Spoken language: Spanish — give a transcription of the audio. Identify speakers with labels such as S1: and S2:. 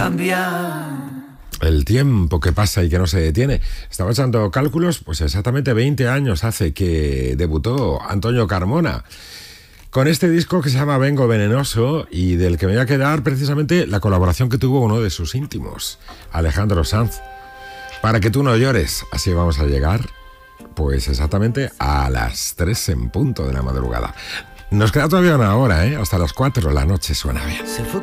S1: cambiar.
S2: El tiempo que pasa y que no se detiene. Estaba echando cálculos, pues exactamente 20 años hace que debutó Antonio Carmona con este disco que se llama Vengo Venenoso, y del que me voy a quedar precisamente la colaboración que tuvo uno de sus íntimos, Alejandro Sanz. Para que tú no llores, así vamos a llegar, pues exactamente a las 3 en punto de la madrugada. Nos queda todavía una hora, hasta las 4 de la noche suena bien.
S1: Se fue